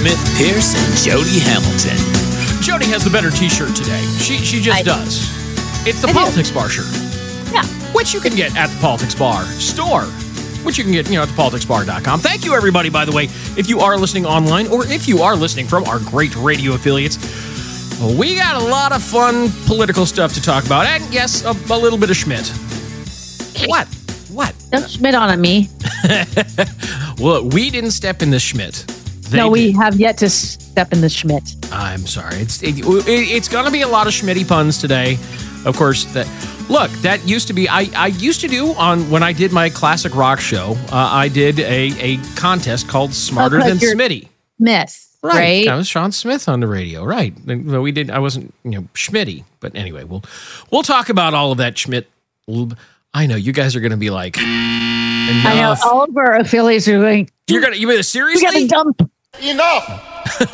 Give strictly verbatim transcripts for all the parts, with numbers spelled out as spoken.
Smith Pierce and Jody Hamilton. Jody has the better t-shirt today. She she just I, does. It's the I Politics do. Bar shirt. Yeah. Which you can get at the Politics Bar store. Which you can get, you know, at the politics bar dot com. Thank you, everybody, by the way, if you are listening online or if you are listening from our great radio affiliates. We got a lot of fun political stuff to talk about. And, yes, a, a little bit of Schmidt. What? What? Don't Schmidt on at me. Well, we didn't step in the Schmidt. They no, we did. have yet to step in the Schmidt. I'm sorry. It's it, it, it's going to be a lot of Schmitty puns today. Of course, that look, that used to be, I, I used to do on, when I did my classic rock show, uh, I did a, a contest called Smarter Oh, Than you're- Smitty. Smith, Right. right? That was Sean Smith on the radio. Right. And we did, I wasn't, you know, Schmitty. But anyway, we'll, we'll talk about all of that Schmidt. I know you guys are going to be like, enough. I know all of our affiliates are going, You're going to, you mean we seriously? got to dump. Enough!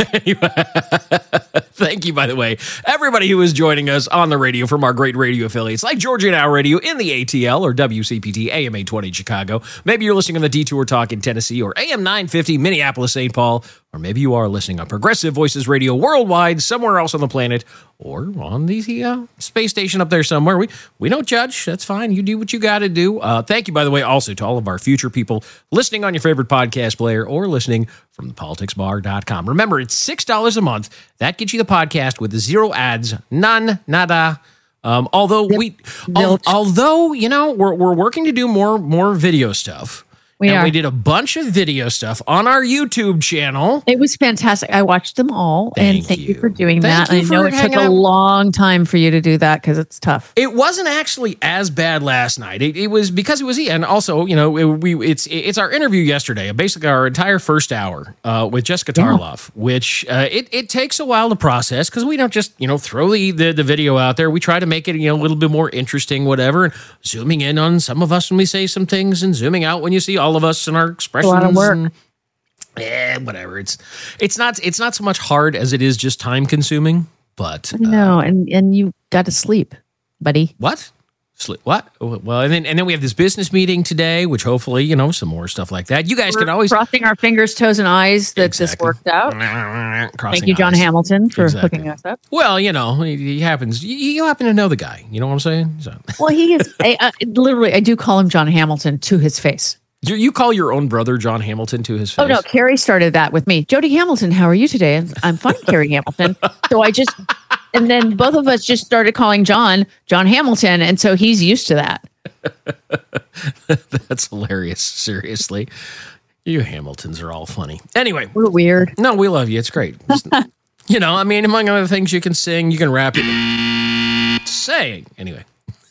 Thank you, by the way, everybody who is joining us on the radio from our great radio affiliates like Georgia Now Radio in the A T L or W C P T A M eight twenty Chicago. Maybe you're listening on the Detour Talk in Tennessee or A M nine fifty Minneapolis, Saint Paul. Or maybe you are listening on Progressive Voices Radio worldwide, somewhere else on the planet, or on the uh, space station up there somewhere. We we don't judge. That's fine. You do what you got to do. Uh, thank you, by the way, also to all of our future people listening on your favorite podcast player or listening from the politics bar dot com. Remember, it's six dollars a month. That gets you the podcast with zero ads, none, nada. Um, although we, al- although you know, we're we're working to do more more video stuff. We and are. we did a bunch of video stuff on our YouTube channel. It was fantastic. I watched them all, Thank and thank you. you. for doing Thank that. you I know for it took hanging a out. long time for you to do that because it's tough. It wasn't actually as bad last night. It, it was because it was, and also, you know, it, we it's it's our interview yesterday, basically our entire first hour uh, with Jessica Tarloff, which uh, it it takes a while to process because we don't just you know throw the, the the video out there. We try to make it you know a little bit more interesting, whatever. And zooming in on some of us when we say some things, and zooming out when you see all of us and our expressions. A lot of work. And, yeah, whatever. It's it's not it's not so much hard as it is just time consuming. But uh, No, and and you got to sleep, buddy. what? Sleep? What? Well, and then and then we have this business meeting today, which hopefully you know some more stuff like that. You guys We're can always crossing our fingers, toes, and eyes that this Exactly. worked out. Crossing Thank you, John eyes. Hamilton, for Exactly. hooking us up. Well, you know, he, he happens. You, you happen to know the guy. You know what I'm saying? So, Well, he is I, I, literally. I do call him John Hamilton to his face. you, you call your own brother John Hamilton to his face? Oh no, Carrie started that with me. Jody Hamilton, how are you today? And I'm fine, Carrie Hamilton. So I just, and then both of us just started calling John John Hamilton, and so he's used to that. That's hilarious. Seriously, you Hamiltons are all funny. Anyway, We're weird. no, we love you. It's great. Just- you know, I mean, among other things, you can sing, you can rap, you can sing. Anyway.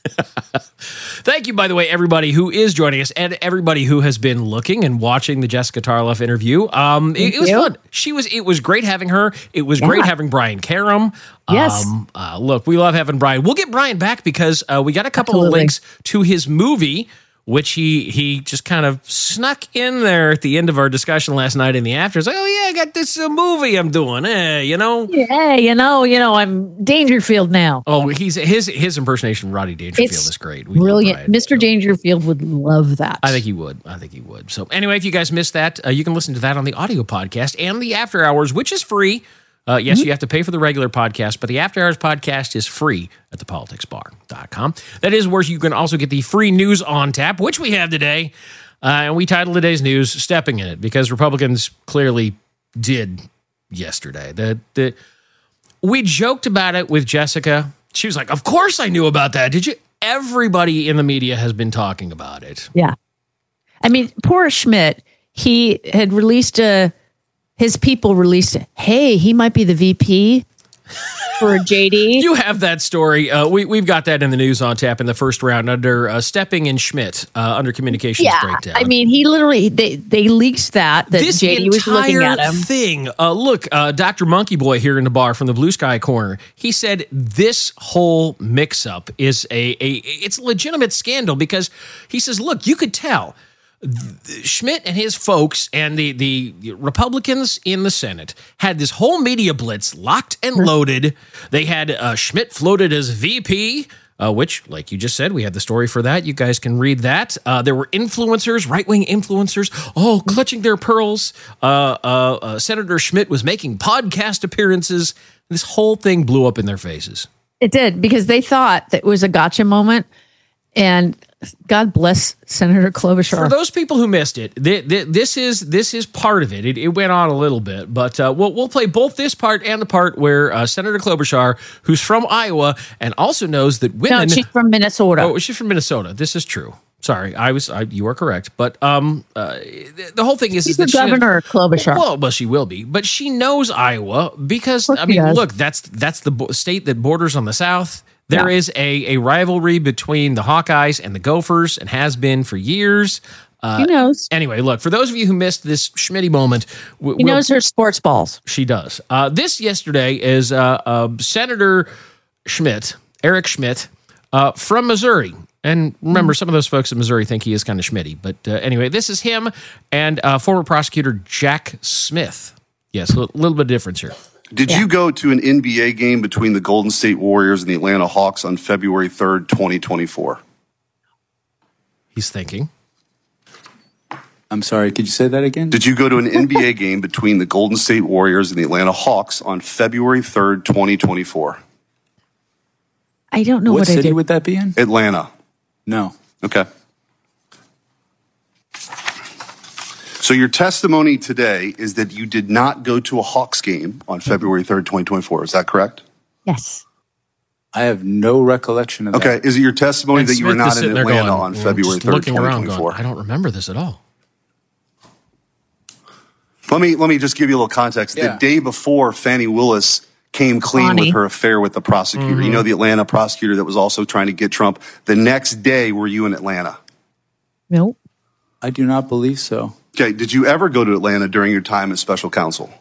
Thank you, by the way, everybody who is joining us and everybody who has been looking and watching the Jessica Tarloff interview. Um, it, it was you. fun. She was. It was great having her. It was great Yeah. having Brian Karam. Yes. Um, uh, look, we love having Brian. We'll get Brian back because uh, we got a couple of Absolutely. links to his movie, which he he just kind of snuck in there at the end of our discussion last night in the after. It's like, oh yeah, I got this uh, movie I'm doing. Eh, you know. Yeah, you know, you know, I'm Dangerfield now. Oh, he's his his impersonation of Rodney Dangerfield It's is great. We love Brilliant. Brian. Mister So- Dangerfield would love that. I think he would. I think he would. So anyway, if you guys missed that, uh, you can listen to that on the audio podcast and the After Hours, which is free. Uh, yes, you have to pay for the regular podcast, but the After Hours podcast is free at the politics bar dot com. That is where you can also get the free news on tap, which we have today. Uh, and we titled today's news Stepping in It because Republicans clearly did yesterday. The, the, we joked about it with Jessica. She was like, of course I knew about that. Did you? Everybody in the media has been talking about it. Yeah. I mean, poor Schmidt, he had released a, his people released, a, hey, he might be the V P for J D. You have that story. Uh, we, we've got that in the news on tap in the first round under uh, Stepping in Schmidt, uh, under communications Yeah. breakdown. I mean, he literally, they, they leaked that, that this J D was looking entire at him. thing. Uh, look, uh, Doctor Monkey Boy here in the bar from the Blue Sky Corner. He said this whole mix-up is a, a it's a legitimate scandal because he says, look, you could tell Schmidt and his folks and the, the Republicans in the Senate had this whole media blitz locked and loaded. They had uh, Schmidt floated as V P. uh, which, like you just said, we had the story for that. You guys can read that. Uh, there were influencers, right-wing influencers, oh, clutching their pearls. Uh, uh, uh, Senator Schmidt was making podcast appearances. This whole thing blew up in their faces. It did, because they thought that it was a gotcha moment. And God bless Senator Klobuchar. For those people who missed it, th- th- this is this is part of it. It, it went on a little bit, but uh, we'll we'll play both this part and the part where uh, Senator Klobuchar, who's from Iowa and also knows that women. No, she's from Minnesota. Oh, she's from Minnesota. This is true. Sorry, I was. I, you are correct, but um, uh, the, the whole thing is, she's is that the governor she, Klobuchar. Well, well, she will be, but she knows Iowa because I mean, does. look, that's that's the bo- state that borders on the South. There Yeah. is a, a rivalry between the Hawkeyes and the Gophers and has been for years. Uh, He knows. Anyway, look, for those of you who missed this Schmitty moment, w- He we'll- knows her sports balls. she does. Uh, this yesterday is uh, uh, Senator Schmidt, Eric Schmidt, uh, from Missouri. And remember, some of those folks in Missouri think he is kind of Schmitty. But uh, anyway, this is him and uh, former prosecutor Jack Smith. Yes, a little bit of difference here. Did Yeah. you go to an N B A game between the Golden State Warriors and the Atlanta Hawks on February third, twenty twenty-four? He's thinking. I'm sorry, could you say that again? Did you go to an N B A game between the Golden State Warriors and the Atlanta Hawks on February third, twenty twenty-four? I don't know what what, I city did. would that be in? Atlanta. No. Okay. So your testimony today is that you did not go to a Hawks game on February third, twenty twenty-four. Is that correct? Yes. I have no recollection of that. Okay. Is it your testimony And that you were Smith is not in sitting there Atlanta going, on well, February just third, looking twenty around twenty-four? going, I don't remember this at all. Let me let me just give you a little context. Yeah. The day before Fannie Willis came clean Bonnie. with her affair with the prosecutor, Mm-hmm. you know, the Atlanta prosecutor that was also trying to get Trump. The next day, were you in Atlanta? Nope. I do not believe so. Okay. Did you ever go to Atlanta during your time as special counsel?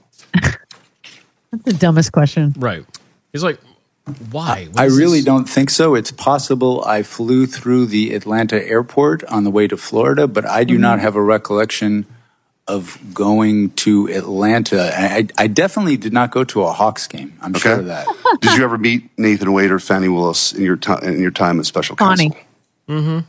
That's the dumbest question. Right. He's like, why? What I is really this? don't think so. It's possible I flew through the Atlanta airport on the way to Florida, but I do Mm-hmm. not have a recollection of going to Atlanta. I, I definitely did not go to a Hawks game. I'm Okay. sure of that. Did you ever meet Nathan Wade or Fannie Willis in your time in your time as special counsel? Bonnie.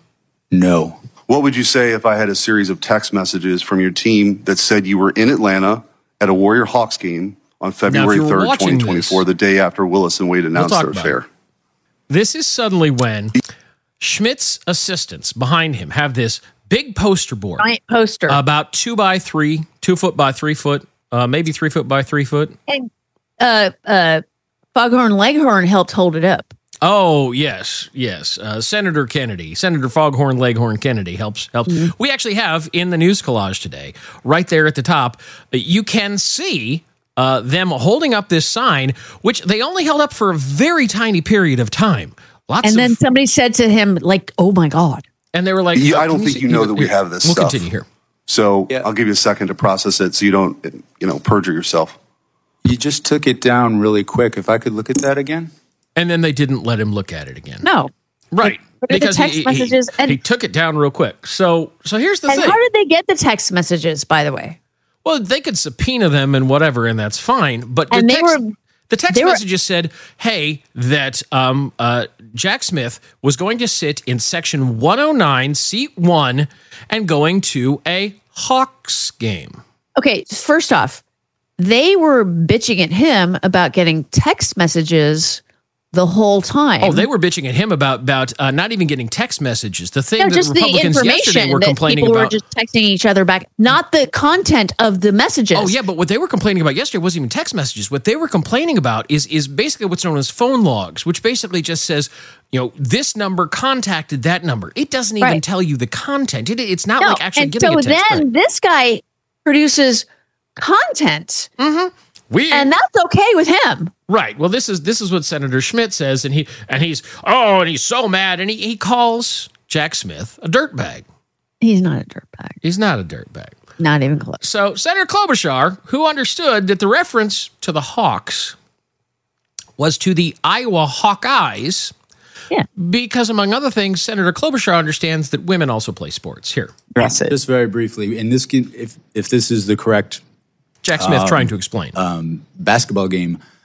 No. What would you say if I had a series of text messages from your team that said you were in Atlanta at a Warrior Hawks game on February you were third, watching twenty twenty-four, the day after Willis and Wade announced talk their about affair? it. This is suddenly when Schmidt's assistants behind him have this big poster board Giant poster. about two by three, two foot by three foot, uh, maybe three foot by three foot. and uh, uh, Foghorn Leghorn helped hold it up. Oh yes, yes. Uh, Senator Kennedy, Senator Foghorn Leghorn Kennedy helps helps. We actually have in the news collage today, right there at the top, you can see uh, them holding up this sign, which they only held up for a very tiny period of time. Lots And of, then somebody said to him, like, oh my God. and they were like, You- I "Can don't think see-" you know that we have this We'll stuff. continue here. So Yeah. I'll give you a second to process it so you don't, you know, perjure yourself. You just took it down really quick. If I could look at that again. And then they didn't let him look at it again. No. Right. What are the text he, he- messages? he, And- he took it down real quick. So so here's the And thing. how did they get the text messages, by the way? Well, they could subpoena them and whatever, and that's fine. But the And they text, were- the text they were- messages said, "Hey, that um, uh, Jack Smith was going to sit in section one oh nine, seat one, and going to a Hawks game." Okay, first off, they were bitching at him about getting text messages the whole time. Oh, they were bitching at him about about uh, not even getting text messages. The thing No, that just the Republicans yesterday information were that complaining people were about. just texting each other back, not the content of the messages. Oh yeah, but what they were complaining about yesterday wasn't even text messages. What they were complaining about is is basically what's known as phone logs, which basically just says, you know, this number contacted that number. It doesn't even Right. tell you the content. It, it's not No, like actually and giving so a text. then Right. this guy produces content, Weird. and that's okay with him. Right. Well, this is this is what Senator Schmidt says, and he and he's oh, and he's so mad, and he he calls Jack Smith a dirtbag. He's not a dirtbag, He's not a dirtbag. not even close. So Senator Klobuchar, who understood that the reference to the Hawks was to the Iowa Hawkeyes, Yeah. because among other things, Senator Klobuchar understands that women also play sports. Here, Just very briefly, and this can, if if this is the correct Jack Smith trying to explain. um, basketball game,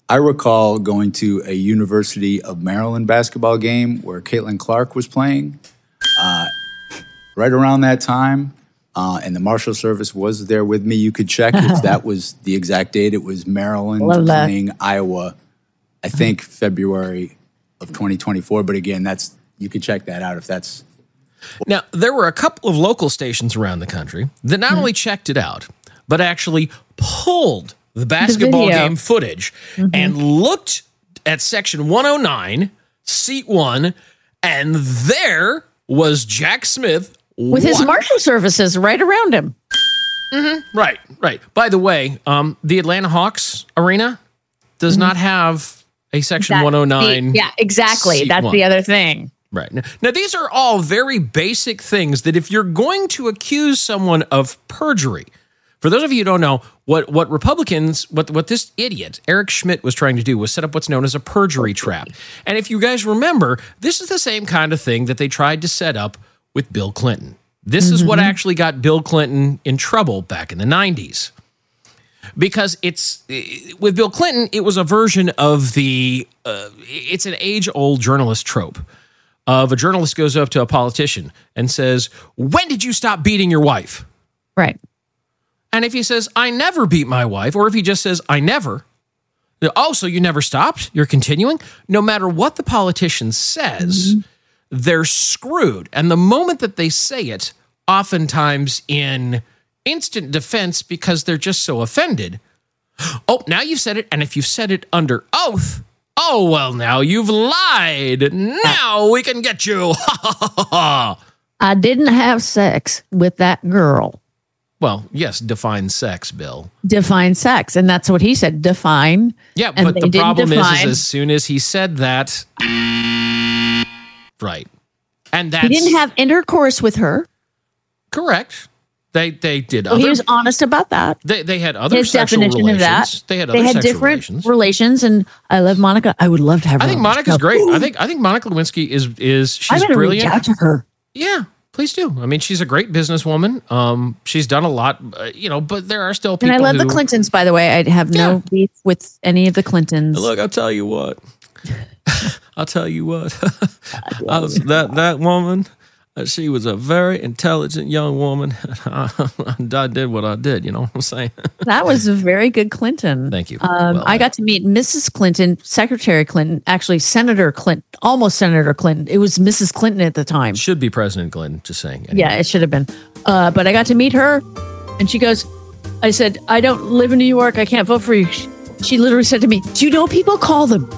I recall going to a University of Maryland basketball game where Caitlin Clark was playing uh, right around that time. Uh, and the Marshal Service was there with me. You could check if that was the exact date. It was Maryland playing Iowa, I think February of twenty twenty-four. But again, that's you could check that out if that's. Now, there were a couple of local stations around the country that not mm-hmm. only checked it out, but actually pulled the basketball the game footage mm-hmm. and looked at section one oh nine, seat one, and there was Jack Smith with his one. Marshal Services right around him. Mm-hmm. Right, right. By the way, um, the Atlanta Hawks arena does mm-hmm. not have a section that, one oh nine. The, yeah, exactly. That's one. The other thing. Right. Now, now, these are all very basic things that if you're going to accuse someone of perjury, for those of you who don't know, what, what Republicans, what, what this idiot, Eric Schmidt, was trying to do was set up what's known as a perjury trap. And if you guys remember, this is the same kind of thing that they tried to set up with Bill Clinton. This mm-hmm. is what actually got Bill Clinton in trouble back in the nineties. Because it's, with Bill Clinton, it was a version of the, uh, it's an age-old journalist trope of a journalist goes up to a politician and says, when did you stop beating your wife? Right. And if he says, I never beat my wife, or if he just says, I never, oh, so you never stopped? You're continuing? No matter what the politician says, mm-hmm. they're screwed. And the moment that they say it, oftentimes in instant defense because they're just so offended, oh, now you've said it, and if you've said it under oath, oh, well, now you've lied. Now we can get you. I didn't have sex with that girl. Well, yes, define sex, Bill. Define sex. And that's what he said, define. Yeah, but the problem is, is as soon as he said that, right. And that's... He didn't have intercourse with her. Correct. They they did. Well, other, he was honest about that. They they had other His sexual definition relations. Of that. They had other they had sexual different relations. relations, and I love Monica. I would love to have her. I think Monica's great. I think I think Monica Lewinsky is is she's I'm gonna brilliant. Reach out to her. Yeah, please do. I mean, she's a great businesswoman. Um, she's done a lot, uh, you know. But there are still people. And I love who, the Clintons, by the way. I'd have yeah. no beef with any of the Clintons. Look, I'll tell you what. I'll tell you what. I was, that that woman. She was a very intelligent young woman. I did what I did, you know what I'm saying? That was a very good Clinton. Thank you. Um, well, I got to meet Missus Clinton, Secretary Clinton, actually Senator Clinton, almost Senator Clinton. It was Missus Clinton at the time. Should be President Clinton, just saying. Anyway. Yeah, it should have been. Uh, but I got to meet her, and she goes, I said, I don't live in New York. I can't vote for you. She literally said to me, do you know what people call them?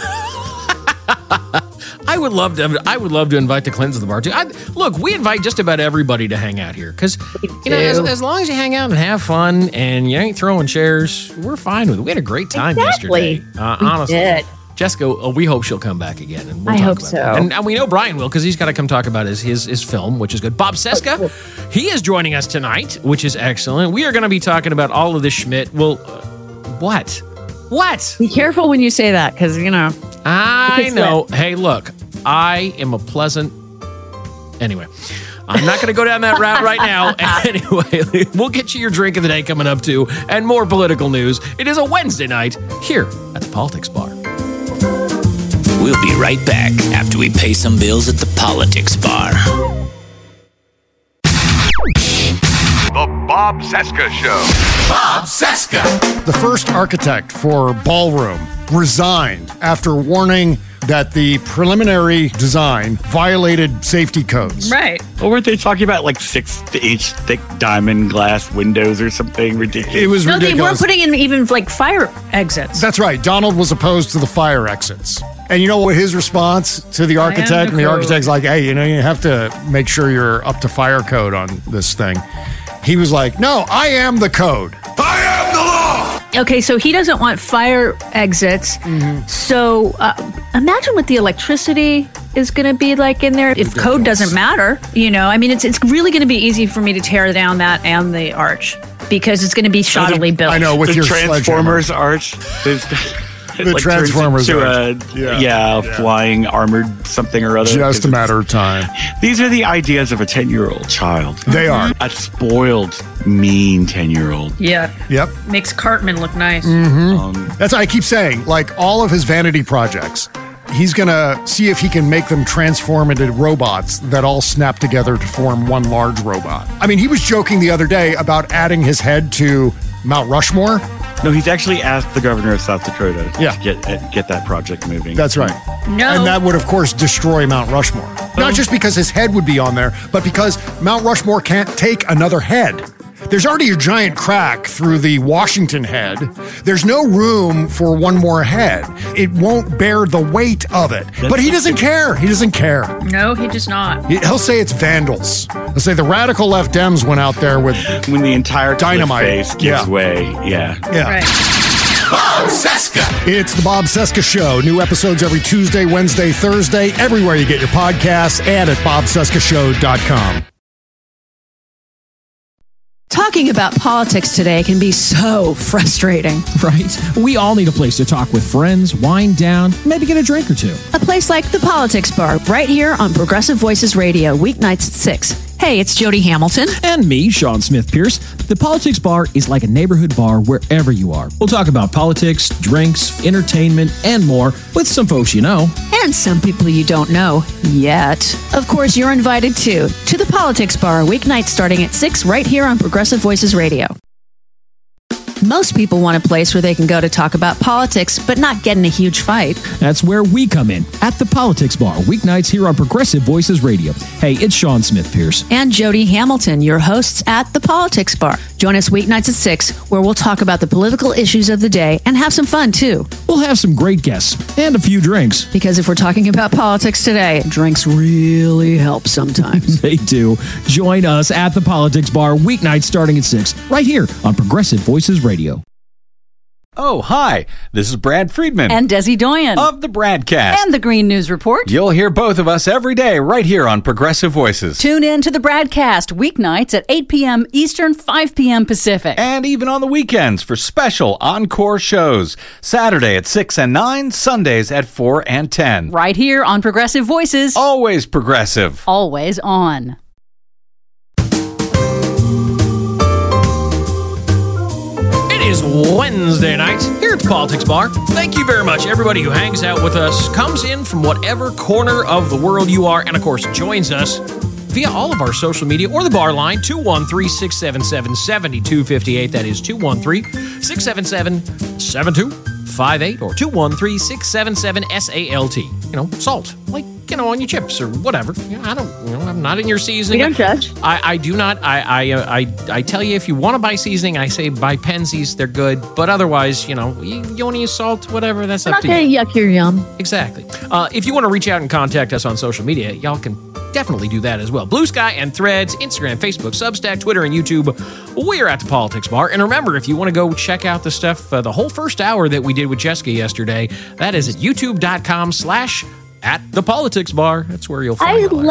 I would love to. I would love to invite the Clintons to the bar too. I, look, we invite just about everybody to hang out here because you know, as, as long as you hang out and have fun and you ain't throwing chairs, we're fine with it. We had a great time exactly. yesterday. Uh, we honestly, did. Jessica, uh, we hope she'll come back again. And we'll I talk hope about so. That. And, and we know Brian will because he's got to come talk about his, his his film, which is good. Bob Cesca, oh, cool. He is joining us tonight, which is excellent. We are going to be talking about all of this Schmidt. Well, uh, what? What? Be careful when you say that because, you know. I know. Hey, look, I am a pleasant. Anyway, I'm not going to go down that route right now. Anyway, we'll get you your drink of the day coming up too, and more political news. It is a Wednesday night here at the Politics Bar. We'll be right back after we pay some bills at the Politics Bar. The Bob Cesca Show. Bob Cesca. The first architect for Ballroom resigned after warning that the preliminary design violated safety codes. Right. Well, weren't they talking about like six inch thick diamond glass windows or something ridiculous? It was no, ridiculous. they weren't putting in even like fire exits. That's right. Donald was opposed to the fire exits. And you know what his response to the architect? And the architect's like, hey, you know, you have to make sure you're up to fire code on this thing. He was like, no, I am the code. I am the law. Okay, so he doesn't want fire exits. Mm-hmm. So uh, imagine what the electricity is going to be like in there if code doesn't matter. You know, I mean, it's it's really going to be easy for me to tear down that and the arch because it's going to be shoddily built. I know with the your Transformers arch. The like Transformers to are- a yeah. yeah, Yeah. flying armored something or other. Just a 'Cause matter of time. These are the ideas of a ten-year-old child. They are. A spoiled, mean ten-year-old. Yeah. Yep. Makes Cartman look nice. That's what I keep saying. Like all of his vanity projects, he's going to see if he can make them transform into robots that all snap together to form one large robot. I mean, he was joking the other day about adding his head to Mount Rushmore. No, he's actually asked the governor of South Dakota Yeah. to get uh, get that project moving. That's right. No. And that would, of course, destroy Mount Rushmore. Not just because his head would be on there, but because Mount Rushmore can't take another head. There's already a giant crack through the Washington head. There's no room for one more head. It won't bear the weight of it. But he doesn't care. He doesn't care. No, he does not. He- He'll say it's vandals. He'll say the radical left Dems went out there with when the entire cliff dynamite. face gives Yeah. way. Yeah. yeah. Right. Bob Cesca. It's the Bob Cesca Show. New episodes every Tuesday, Wednesday, Thursday, everywhere you get your podcasts and at bob cesca show dot com. Talking about politics today can be so frustrating. Right? We all need a place to talk with friends, wind down, maybe get a drink or two. A place like the Politics Bar, right here on Progressive Voices Radio, weeknights at six. Hey, it's Jody Hamilton. And me, Sean Smith Pierce. The Politics Bar is like a neighborhood bar wherever you are. We'll talk about politics, drinks, entertainment, and more with some folks you know. And some people you don't know yet. Of course, you're invited too to the Politics Bar, weeknights starting at six, right here on Progressive Voices Radio. Most people want a place where they can go to talk about politics, but not get in a huge fight. That's where we come in, at the Politics Bar, weeknights here on Progressive Voices Radio. Hey, it's Sean Smith Pierce. And Jody Hamilton, your hosts at the Politics Bar. Join us weeknights at six, where we'll talk about the political issues of the day and have some fun too. We'll have some great guests and a few drinks. Because if we're talking about politics today, drinks really help sometimes. They do. Join us at the Politics Bar, weeknights starting at six, right here on Progressive Voices Radio. Oh, hi. This is Brad Friedman. And Desi Doyen. Of the Bradcast. And the Green News Report. You'll hear both of us every day right here on Progressive Voices. Tune in to the Bradcast weeknights at eight p.m. Eastern, five p.m. Pacific. And even on the weekends for special encore shows. Saturday at six and nine, Sundays at four and ten. Right here on Progressive Voices. Always progressive. Always on. It is Wednesday night here at the Politics Bar. Thank you very much, everybody who hangs out with us, comes in from whatever corner of the world you are, and of course joins us via all of our social media or the bar line, two one three, six seven seven, seven two five eight. That is two one three, six seven seven, seven two five eight or two one three, six seven seven, S A L T. You know, salt, like, you know, on your chips or whatever. You know, I don't, you know, I'm not in your seasoning. We don't judge. I, I do not. I I, uh, I I tell you, if you want to buy seasoning, I say buy Penzies. They're good. But otherwise, you know, you, you want to use salt, whatever. That's We're up not to going to you. yuck your yum. Exactly. Uh, if you want to reach out and contact us on social media, y'all can definitely do that as well. Blue Sky and Threads, Instagram, Facebook, Substack, Twitter, and YouTube. We're at the Politics Bar. And remember, if you want to go check out the stuff, uh, the whole first hour that we did with Jessica yesterday, that is at youtube.com slash at the Politics Bar. That's where you'll find I all that.